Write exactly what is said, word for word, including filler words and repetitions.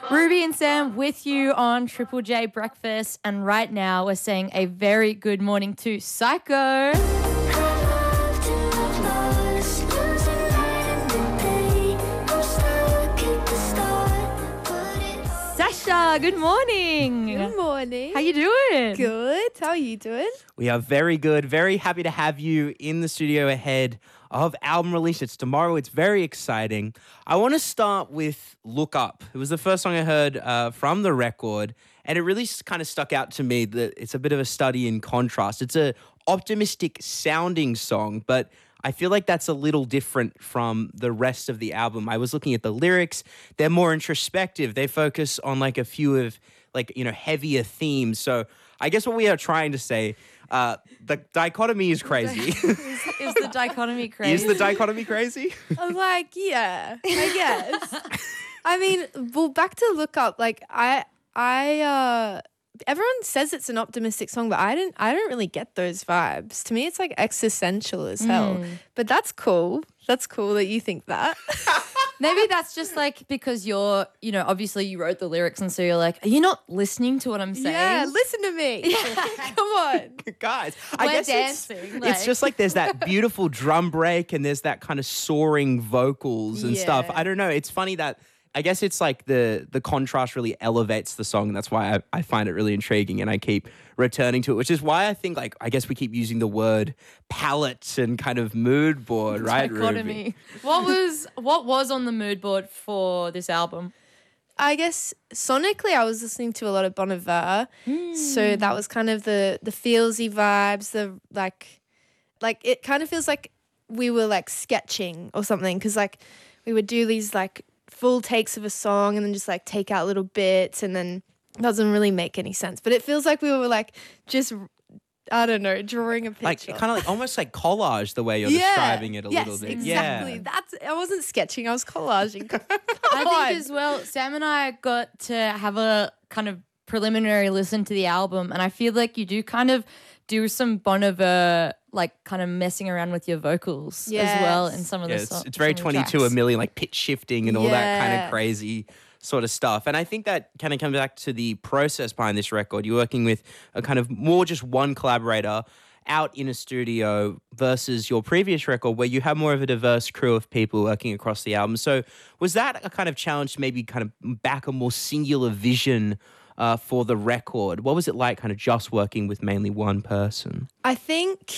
Ruby and Sam with you on Triple J Breakfast. And right now we're saying a very good morning to Psycho. Sasha, good morning. Good morning. How you doing? Good. How are you doing? We are very good. Very happy to have you in the studio ahead of album release. It's tomorrow. It's very exciting. I want to start with Look Up. It was the first song I heard uh, from the record, and it really kind of stuck out to me that it's a bit of a study in contrast. It's a optimistic sounding song, but I feel like that's a little different from the rest of the album. I was looking at the lyrics. They're more introspective. They focus on like a few of like, you know, heavier themes. So I guess what we are trying to say, uh, the dichotomy is crazy. is, is the dichotomy crazy? Is the dichotomy crazy? I was like, yeah, I guess. I mean, well, back to Look Up, like I, I, uh, everyone says it's an optimistic song, but I didn't, I don't really get those vibes. To me, it's like existential as hell, Mm. but that's cool. That's cool that you think that. Maybe that's just like because you're, you know, obviously you wrote the lyrics and so you're like, are you not listening to what I'm saying? Yeah, listen to me. Come on. Guys, I We're guess dancing, it's, like- it's just like there's that beautiful drum break and there's that kind of soaring vocals and stuff. Yeah. I don't know. It's funny that I guess it's like the the contrast really elevates the song. And that's why I, I find it really intriguing and I keep returning to it, which is why I think like I guess we keep using the word palette and kind of mood board, right? Ruby? Dichotomy. What was what was on the mood board for this album? I guess sonically I was listening to a lot of Bon Iver. So that was kind of the the feelsy vibes, the like like it kind of feels like we were like sketching or something, because like we would do these like full takes of a song and then just like take out little bits, and then it doesn't really make any sense. But it feels like we were like just, I don't know, drawing a picture. Like kind of like almost like collage the way you're Yeah. describing it a yes, little bit. Exactly. Yeah. That's I wasn't sketching, I was collaging. Come I on. think as well, Sam and I got to have a kind of preliminary listen to the album, and I feel like you do kind of do some Bon Iver, like kind of messing around with your vocals as well in Yes. some of Yeah, the it's, songs. it's very twenty-two a million, like pitch shifting and all that kind Yeah. of crazy sort of stuff. And I think that kind of comes back to the process behind this record. You're working with a kind of more just one collaborator out in a studio versus your previous record where you have more of a diverse crew of people working across the album. So was that a kind of challenge to maybe kind of back a more singular vision uh, for the record? What was it like kind of just working with mainly one person? I think